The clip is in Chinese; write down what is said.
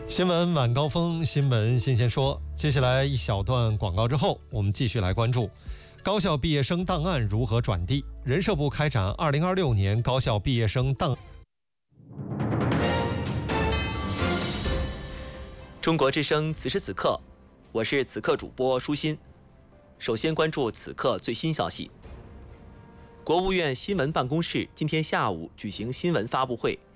新闻晚高峰，新闻新鲜说。接下来一小段广告之后，我们继续来关注高校毕业生档案如何转递。人社部开展2026年高校毕业生档。 中国之声此时此刻，我是此刻主播舒心。首先关注此刻最新消息。国务院新闻办公室今天下午举行新闻发布会，